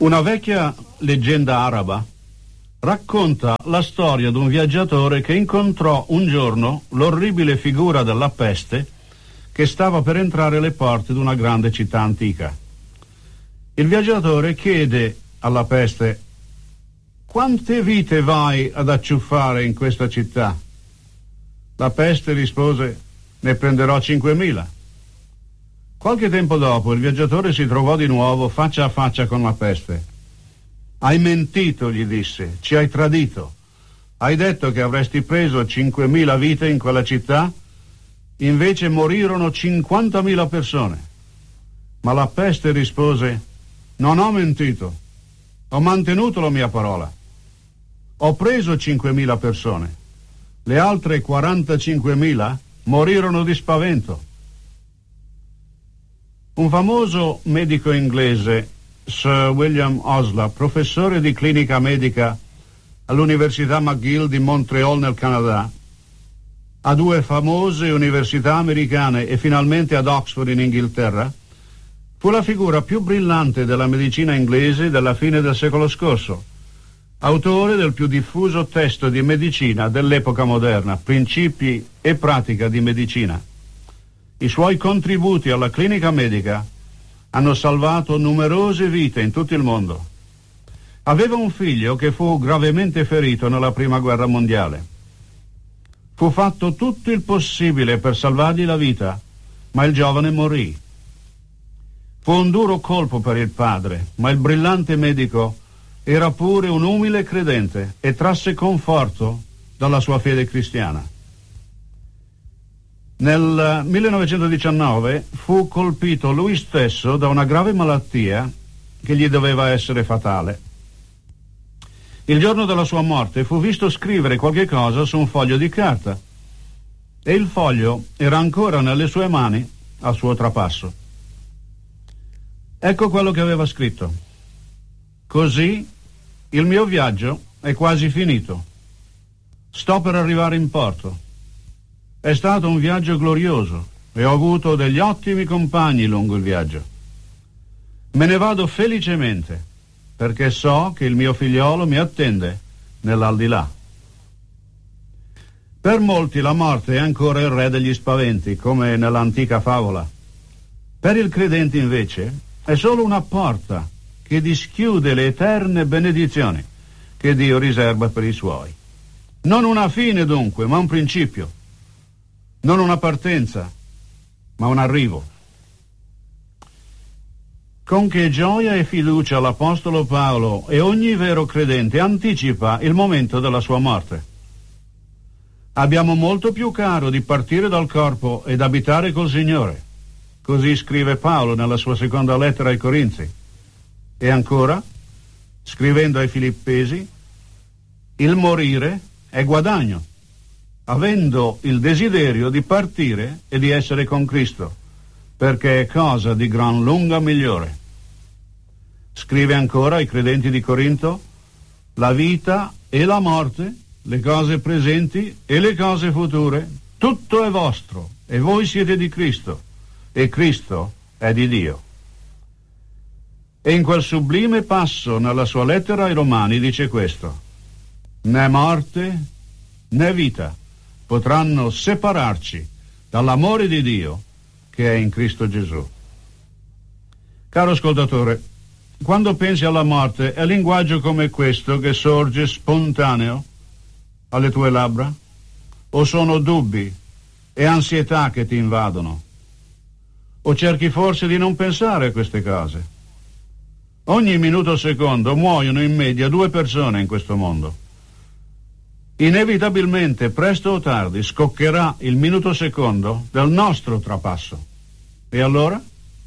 Una vecchia leggenda araba racconta la storia di un viaggiatore che incontrò un giorno l'orribile figura della peste che stava per entrare alle porte di una grande città antica. Il viaggiatore chiede alla peste: quante vite vai ad acciuffare in questa città? La peste rispose: ne prenderò 5.000. Qualche tempo dopo il viaggiatore si trovò di nuovo faccia a faccia con la peste. Hai mentito, gli disse, ci hai tradito. Hai detto che avresti preso 5.000 vite in quella città, invece morirono 50.000 persone. Ma la peste rispose: non ho mentito, ho mantenuto la mia parola. Ho preso 5.000 persone, le altre 45.000 morirono di spavento. Un famoso medico inglese, Sir William Osler, professore di clinica medica all'Università McGill di Montreal nel Canada, a 2 famose università americane e finalmente ad Oxford in Inghilterra, fu la figura più brillante della medicina inglese della fine del secolo scorso, autore del più diffuso testo di medicina dell'epoca moderna, Principi e pratica di medicina. I suoi contributi alla clinica medica hanno salvato numerose vite in tutto il mondo. Aveva un figlio che fu gravemente ferito nella Prima Guerra Mondiale. Fu fatto tutto il possibile per salvargli la vita, ma il giovane morì. Fu un duro colpo per il padre, ma il brillante medico era pure un umile credente e trasse conforto dalla sua fede cristiana. Nel 1919 fu colpito lui stesso da una grave malattia che gli doveva essere fatale. Il giorno della sua morte fu visto scrivere qualche cosa su un foglio di carta e il foglio era ancora nelle sue mani al suo trapasso. Ecco quello che aveva scritto: così il mio viaggio è quasi finito. Sto per arrivare in porto. È stato un viaggio glorioso e ho avuto degli ottimi compagni lungo il viaggio. Me ne vado felicemente perché so che il mio figliolo mi attende nell'aldilà. Per molti la morte è ancora il re degli spaventi, come nell'antica favola. Per il credente invece è solo una porta che dischiude le eterne benedizioni che Dio riserva per i suoi. Non una fine dunque, ma un principio. Non una partenza, ma un arrivo. Con che gioia e fiducia l'Apostolo Paolo e ogni vero credente anticipa il momento della sua morte. Abbiamo molto più caro di partire dal corpo ed abitare col Signore. Così scrive Paolo nella sua seconda lettera ai Corinzi. E ancora, scrivendo ai Filippesi, il morire è guadagno, avendo il desiderio di partire e di essere con Cristo, perché è cosa di gran lunga migliore. Scrive ancora ai credenti di Corinto: la vita e la morte, le cose presenti e le cose future, tutto è vostro, e voi siete di Cristo, e Cristo è di Dio. E in quel sublime passo nella sua lettera ai Romani dice questo: né morte né vita potranno separarci dall'amore di Dio che è in Cristo Gesù. Caro ascoltatore, quando pensi alla morte, è linguaggio come questo che sorge spontaneo alle tue labbra? O sono dubbi e ansietà che ti invadono? O cerchi forse di non pensare a queste cose? Ogni minuto secondo muoiono in media 2 persone in questo mondo. Inevitabilmente, presto o tardi, scoccherà il minuto secondo del nostro trapasso. E allora?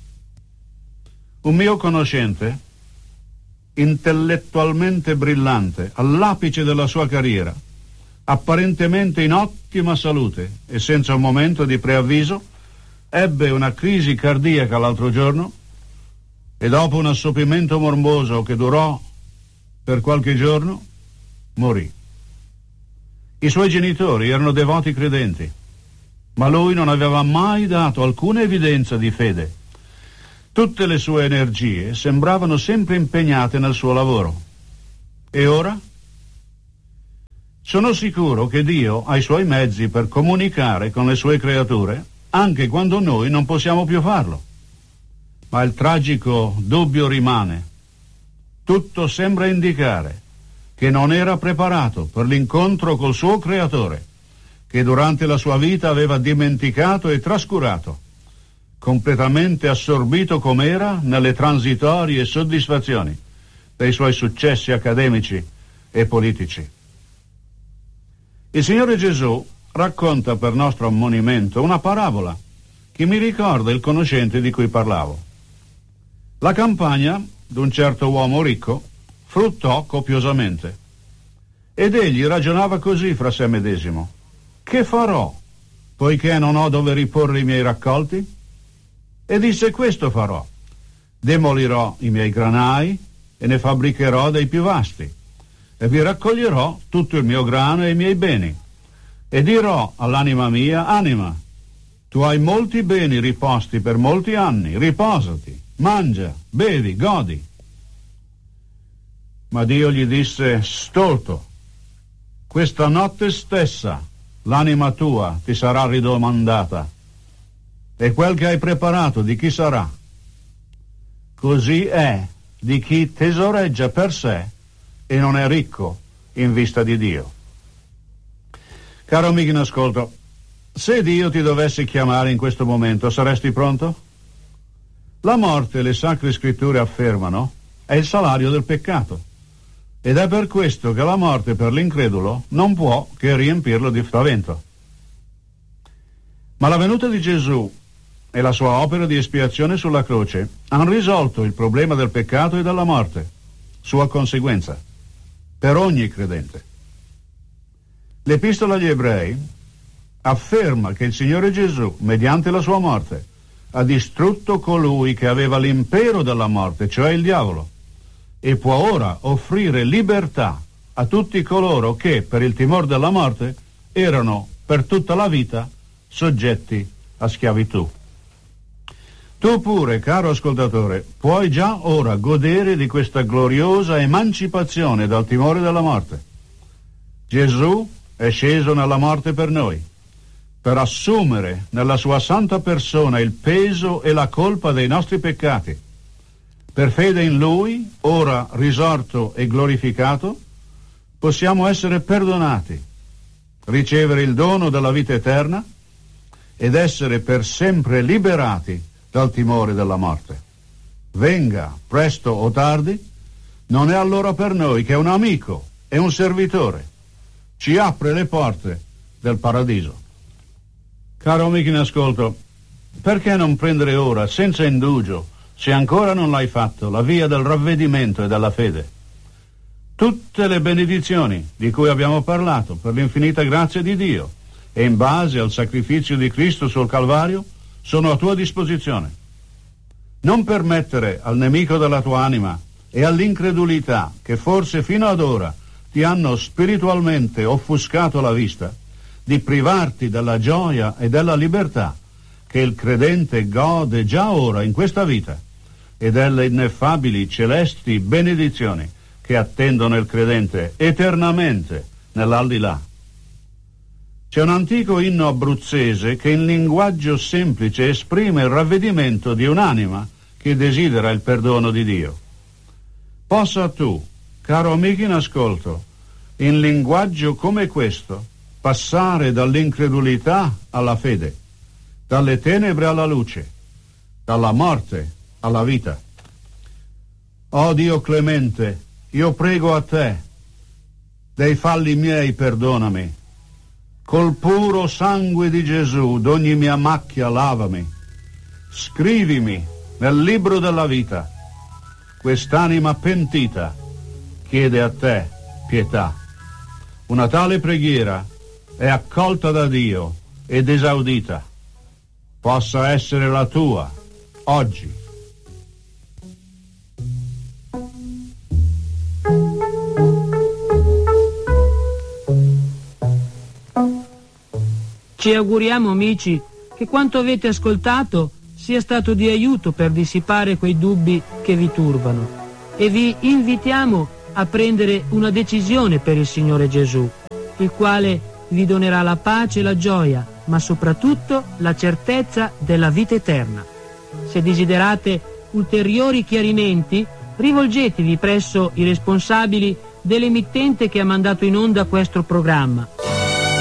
Un mio conoscente, intellettualmente brillante, all'apice della sua carriera, apparentemente in ottima salute e senza un momento di preavviso, ebbe una crisi cardiaca l'altro giorno e dopo un assopimento morboso che durò per qualche giorno, morì. I suoi genitori erano devoti credenti, ma lui non aveva mai dato alcuna evidenza di fede. Tutte le sue energie sembravano sempre impegnate nel suo lavoro. E ora? Sono sicuro che Dio ha i suoi mezzi per comunicare con le sue creature, anche quando noi non possiamo più farlo. Ma il tragico dubbio rimane. Tutto sembra indicare che non era preparato per l'incontro col suo creatore, che durante la sua vita aveva dimenticato e trascurato, completamente assorbito com'era nelle transitorie soddisfazioni dei suoi successi accademici e politici. Il Signore Gesù racconta per nostro ammonimento una parabola che mi ricorda il conoscente di cui parlavo. La campagna d'un certo uomo ricco fruttò copiosamente ed egli ragionava così fra sé medesimo: che farò, poiché non ho dove riporre i miei raccolti? E disse: questo farò: demolirò i miei granai e ne fabbricherò dei più vasti, e vi raccoglierò tutto il mio grano e i miei beni, e dirò all'anima mia: anima, tu hai molti beni riposti per molti anni, riposati, mangia, bevi, godi. Ma Dio gli disse: stolto, questa notte stessa l'anima tua ti sarà ridomandata, e quel che hai preparato di chi sarà? Così è di chi tesoreggia per sé e non è ricco in vista di Dio. Caro amico in ascolto, se Dio ti dovesse chiamare in questo momento, saresti pronto? La morte, le sacre scritture affermano, è il salario del peccato, ed è per questo che la morte per l'incredulo non può che riempirlo di spavento. Ma la venuta di Gesù e la sua opera di espiazione sulla croce hanno risolto il problema del peccato e della morte, sua conseguenza, per ogni credente. L'Epistola agli Ebrei afferma che il Signore Gesù, mediante la sua morte, ha distrutto colui che aveva l'impero della morte, cioè il diavolo, e può ora offrire libertà a tutti coloro che, per il timore della morte, erano per tutta la vita soggetti a schiavitù. Tu pure, caro ascoltatore, puoi già ora godere di questa gloriosa emancipazione dal timore della morte. Gesù è sceso nella morte per noi, per assumere nella sua santa persona il peso e la colpa dei nostri peccati. Per fede in Lui, ora risorto e glorificato, possiamo essere perdonati, ricevere il dono della vita eterna ed essere per sempre liberati dal timore della morte. Venga, presto o tardi, non è allora per noi che un amico e un servitore ci apre le porte del paradiso. Caro amico in ascolto, perché non prendere ora, senza indugio, se ancora non l'hai fatto, la via del ravvedimento e della fede? Tutte le benedizioni di cui abbiamo parlato, per l'infinita grazia di Dio e in base al sacrificio di Cristo sul Calvario, sono a tua disposizione. Non permettere al nemico della tua anima e all'incredulità che forse fino ad ora ti hanno spiritualmente offuscato la vista, di privarti della gioia e della libertà che il credente gode già ora in questa vita e delle ineffabili celesti benedizioni che attendono il credente eternamente nell'aldilà. C'è un antico inno abruzzese che in linguaggio semplice esprime il ravvedimento di un'anima che desidera il perdono di Dio. Possa tu, caro amico in ascolto, in linguaggio come questo, passare dall'incredulità alla fede, dalle tenebre alla luce, dalla morte alla vita. Oh Dio clemente, io prego a te, dei falli miei perdonami, col puro sangue di Gesù d'ogni mia macchia lavami, scrivimi nel libro della vita. Quest'anima pentita chiede a te pietà. Una tale preghiera è accolta da Dio ed esaudita. Possa essere la tua oggi. Ci auguriamo, amici, che quanto avete ascoltato sia stato di aiuto per dissipare quei dubbi che vi turbano, e vi invitiamo a prendere una decisione per il Signore Gesù, il quale vi donerà la pace e la gioia, ma soprattutto la certezza della vita eterna. Se desiderate ulteriori chiarimenti, rivolgetevi presso i responsabili dell'emittente che ha mandato in onda questo programma,